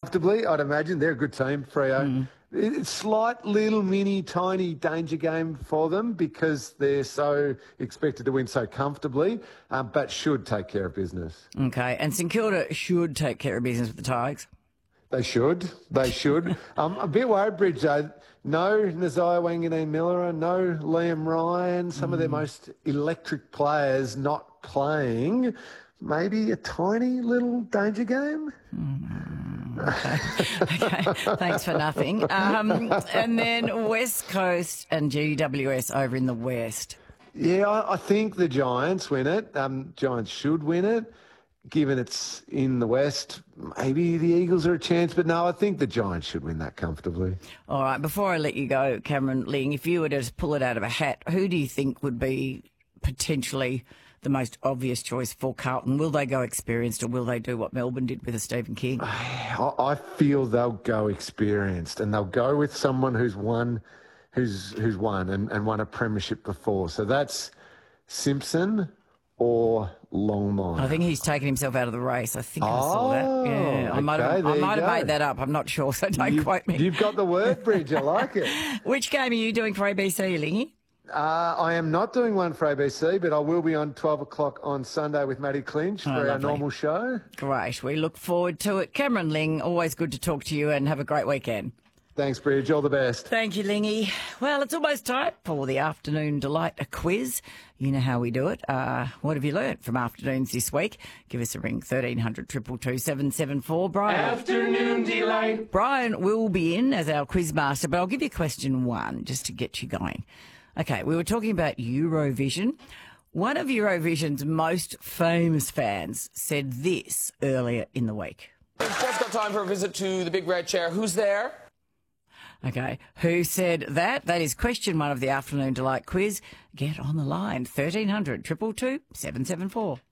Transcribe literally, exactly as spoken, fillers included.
comfortably, I'd imagine. They're a good team, Freo. Mm. It's slight little mini tiny danger game for them because they're so expected to win so comfortably, um, but should take care of business. Okay, and St Kilda should take care of business with the Tigers. They should. They should. um, I'm a bit worried, Bridge, though. No Nazaya Wanganeen-Miller, no Liam Ryan, some mm. of their most electric players not playing. Maybe a tiny little danger game? Mm, okay. okay. Thanks for nothing. Um, and then West Coast and G W S over in the West. Yeah, I, I think the Giants win it. Um, Giants should win it. Given it's in the West, maybe the Eagles are a chance, but no, I think the Giants should win that comfortably. All right, before I let you go, Cameron Ling, if you were to pull it out of a hat, who do you think would be potentially the most obvious choice for Carlton? Will they go experienced or will they do what Melbourne did with a Stephen King? I, I feel they'll go experienced and they'll go with someone who's won, who's who's won and, and won a premiership before. So that's Simpson or Longmire. I think he's taken himself out of the race. I think oh, I saw that. Yeah, I might have, I might have made that up. I'm not sure, so don't you, quote me. You've got the word, Bridge. I like it. Which game are you doing for A B C, Lingy? Uh, I am not doing one for A B C, but I will be on twelve o'clock on Sunday with Matty Clinch for oh, our normal show. Great. We look forward to it. Cameron Ling, always good to talk to you and have a great weekend. Thanks, Bridge. All the best. Thank you, Lingy. Well, it's almost time for the Afternoon Delight, a quiz. You know how we do it. Uh, what have you learnt from afternoons this week? Give us a ring, thirteen hundred, two two two, seven seven four. Brian. Afternoon Delight. Brian will be in as our quiz master, but I'll give you question one just to get you going. Okay, we were talking about Eurovision. One of Eurovision's most famous fans said this earlier in the week. We've just got time for a visit to the big red chair. Who's there? Okay, who said that? That is question one of the Afternoon Delight quiz. Get on the line, thirteen hundred, two two two, seven seven four.